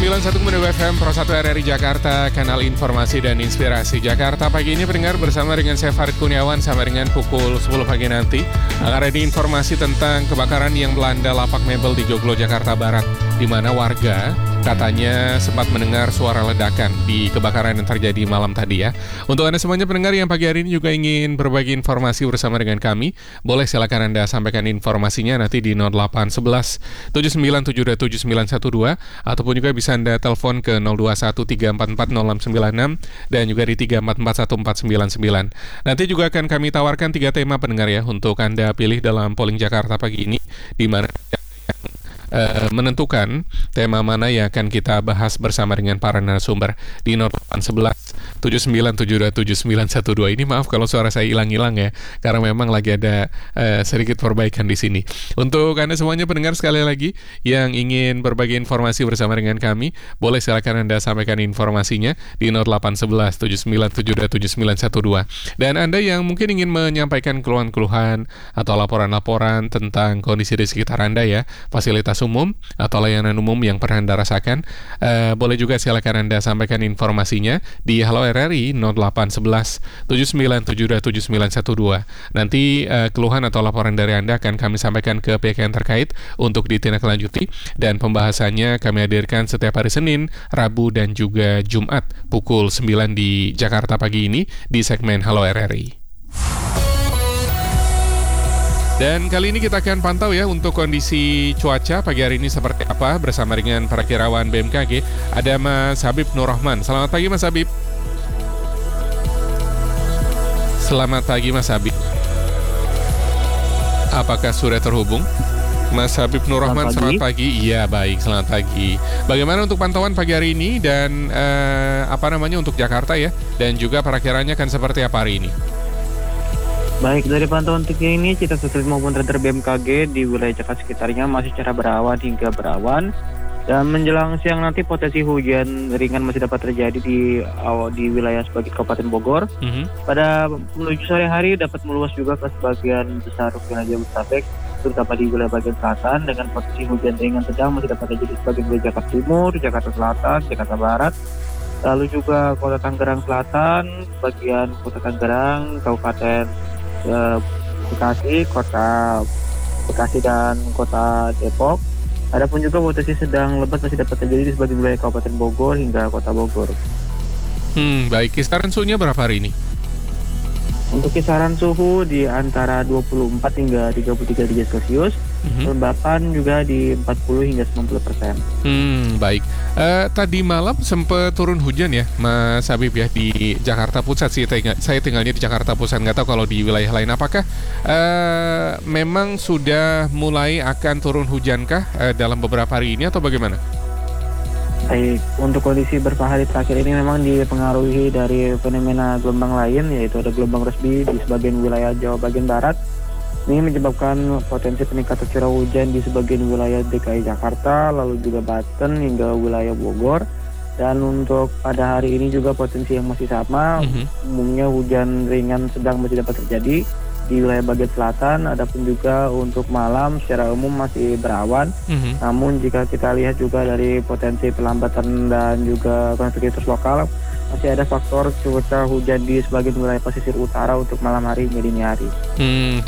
91,2 FM Pro 1 RRI Jakarta, kanal informasi dan inspirasi Jakarta. Pagi ini pendengar bersama dengan saya Farid Kurniawan sampai dengan pukul 10 pagi nanti akan ada informasi tentang kebakaran yang melanda lapak mebel di Joglo, Jakarta Barat, di mana warga katanya sempat mendengar suara ledakan di kebakaran yang terjadi malam tadi ya. Untuk Anda semuanya pendengar yang pagi hari ini juga ingin berbagi informasi bersama dengan kami, boleh silakan Anda sampaikan informasinya nanti di 0811 79727912 ataupun juga bisa Anda telepon ke 0213440696 dan juga di 3441499. Nanti juga akan kami tawarkan 3 tema pendengar ya untuk Anda pilih dalam polling Jakarta pagi ini, di mana menentukan tema mana yang akan kita bahas bersama dengan para narasumber di 0811 79727912. Ini maaf kalau suara saya hilang-hilang ya, karena memang lagi ada sedikit perbaikan di sini. Untuk Anda semuanya pendengar sekali lagi yang ingin berbagi informasi bersama dengan kami, boleh silakan Anda sampaikan informasinya di 0811 79727912. Dan Anda yang mungkin ingin menyampaikan keluhan-keluhan atau laporan-laporan tentang kondisi di sekitar Anda ya, fasilitas umum atau layanan umum yang pernah Anda rasakan, boleh juga silakan Anda sampaikan informasinya di Halo RRI 0811 79727912. Nanti keluhan atau laporan dari Anda akan kami sampaikan ke pihak yang terkait untuk ditindaklanjuti, dan pembahasannya kami hadirkan setiap hari Senin, Rabu dan juga Jumat pukul 9 di Jakarta pagi ini di segmen Halo RRI. Dan kali ini kita akan pantau ya untuk kondisi cuaca pagi hari ini seperti apa bersama dengan perakirawan BMKG. Ada Mas Habib Nur Rahman. Selamat pagi Mas Habib. Selamat pagi Mas Habib. Apakah sudah terhubung? Mas Habib Nur Rahman, selamat pagi. Iya baik, selamat pagi. Bagaimana untuk pantauan pagi hari ini dan untuk Jakarta ya, dan juga perakiranya akan seperti apa hari ini? Baik, dari pantauan tinggi ini, Cita satelit maupun radar BMKG di wilayah Jakarta sekitarnya masih cerah berawan hingga berawan. Dan menjelang siang nanti potensi hujan ringan masih dapat terjadi di wilayah sebagian Kabupaten Bogor. Pada menuju sore hari dapat meluas juga ke sebagian besar wilayah Jabodetabek, terutama di wilayah bagian selatan, dengan potensi hujan ringan sedang masih dapat terjadi sebagian wilayah Jakarta Timur, Jakarta Selatan, Jakarta Barat. Lalu juga Kota Tangerang Selatan, bagian Kota Tangerang, Kabupaten Bekasi, Kota Bekasi dan Kota Depok. Adapun juga potensi sedang lebat masih dapat terjadi di sebagian wilayah Kabupaten Bogor hingga Kota Bogor. Baik, kisaran suhunya berapa hari ini? Untuk kisaran suhu di antara 24 hingga 33 derajat Celcius, kelembapan juga di 40 hingga 90%. Baik. Tadi malam sempat turun hujan ya, Mas Habib ya, di Jakarta Pusat sih. Saya tinggalnya di Jakarta Pusat, nggak tahu kalau di wilayah lain. Apakah memang sudah mulai akan turun hujankah dalam beberapa hari ini atau bagaimana? Baik, untuk kondisi beberapa hari terakhir ini memang dipengaruhi dari fenomena gelombang lain, yaitu ada gelombang Rossby di sebagian wilayah Jawa bagian barat. Ini menyebabkan potensi peningkatan curah hujan di sebagian wilayah DKI Jakarta, lalu juga Banten hingga wilayah Bogor. Dan untuk pada hari ini juga potensi yang masih sama, umumnya hujan ringan sedang masih dapat terjadi di wilayah bagian selatan. Adapun juga untuk malam secara umum masih berawan. Namun jika kita lihat juga dari potensi pelambatan dan juga konektivitas lokal, masih ada faktor cuaca hujan di sebagian wilayah pesisir utara untuk malam hari hingga dini hari.